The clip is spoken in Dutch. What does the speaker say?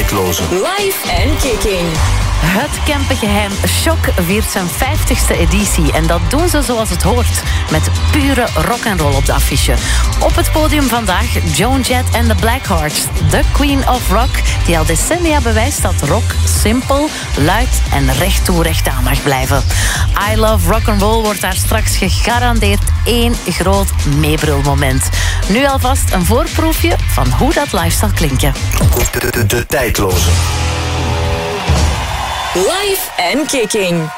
tijdloze. Live en kicking. Het Kempengeheim Shock viert zijn 50ste editie. En dat doen ze zoals het hoort. Met pure rock'n'roll op de affiche. Op het podium vandaag Joan Jett en de Blackhearts. De Queen of Rock, die al decennia bewijst dat rock simpel, luid en recht toe recht aan mag blijven. I Love Rock'n'Roll wordt daar straks gegarandeerd één groot meebrulmoment. Nu alvast een voorproefje van hoe dat live zal klinken. De tijdloze. Live en kicking.